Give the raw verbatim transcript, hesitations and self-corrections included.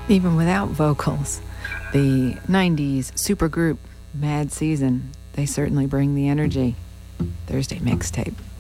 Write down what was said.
Even without vocals, the nineties supergroup Mad Season, they certainly bring the energy. Thursday Mixtape.